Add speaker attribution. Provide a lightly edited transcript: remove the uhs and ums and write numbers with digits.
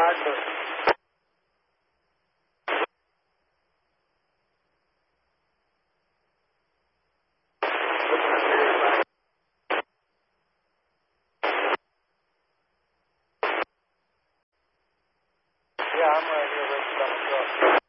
Speaker 1: Roger. Yeah, I'm right here with you on the truck.